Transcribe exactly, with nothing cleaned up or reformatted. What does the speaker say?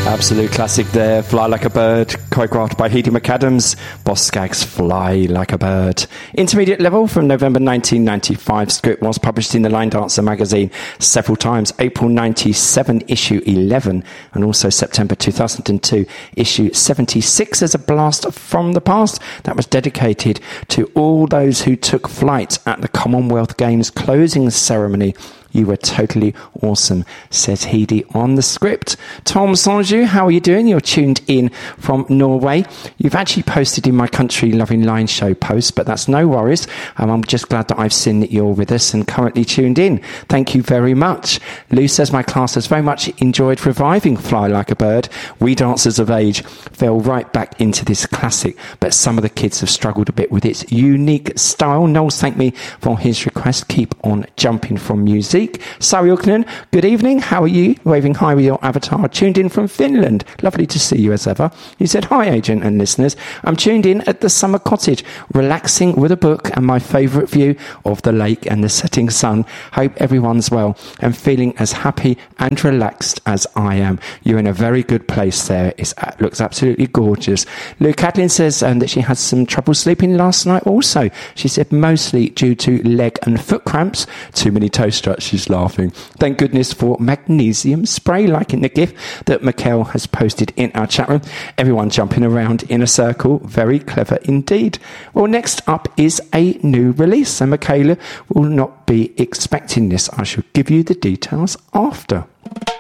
Absolute classic there. Fly Like a Bird, choreographed by Heidi McAdams. Boss Skaggs, Fly Like a Bird. Intermediate level from November nineteen ninety-five. Script was published in the Line Dancer magazine several times. April ninety-seven, issue eleven, and also September two thousand two, issue seventy-six, as a blast from the past that was dedicated to all those who took flight at the Commonwealth Games closing ceremony. You were totally awesome, says Heidi on the script. Tom Sanju, how are you doing? You're tuned in from Norway. You've actually posted in my Country Loving Line show post, but that's no worries. Um, I'm just glad that I've seen that you're with us and currently tuned in. Thank you very much. Lou says, my class has very much enjoyed reviving Fly Like a Bird. We dancers of age fell right back into this classic, but some of the kids have struggled a bit with its unique style. Knowles thanked me for his request. Keep on jumping from music. Sari Ukkonen, good evening. How are you? Waving hi with your avatar. Tuned in from Finland. Lovely to see you as ever. You said, hi, agent and listeners. I'm tuned in at the summer cottage, relaxing with a book and my favourite view of the lake and the setting sun. Hope everyone's well and feeling as happy and relaxed as I am. You're in a very good place there. It looks absolutely gorgeous. Lou Catlin says um, that she had some trouble sleeping last night also. She said mostly due to leg and foot cramps. Too many toe stretches. She's laughing. Thank goodness for magnesium spray, like in the GIF that Mikhail has posted in our chat room. Everyone jumping around in a circle. Very clever indeed. Well, next up is a new release, and Michaela will not be expecting this. I shall give you the details after.